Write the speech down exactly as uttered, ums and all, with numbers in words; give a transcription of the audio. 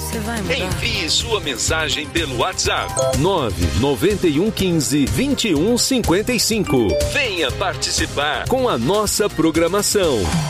Você vai mudar. Envie sua mensagem pelo WhatsApp nove nove um quinze, vinte e um cinquenta e cinco. Venha participar com a nossa programação.